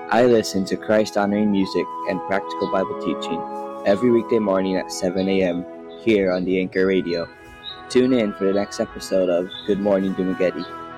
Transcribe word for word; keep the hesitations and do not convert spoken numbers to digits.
I listen to Christ honoring music and practical Bible teaching every weekday morning at seven a.m. here on the Anchor Radio. Tune in for the next episode of Good Morning Dumaguete.